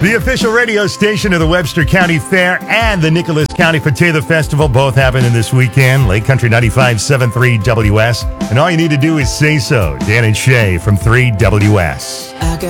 The official radio station of the Webster County Fair and the Nicholas County Potato Festival both happening this weekend. Lake Country 95.73 WS. And all you need to do is say so. Dan and Shay from 3WS.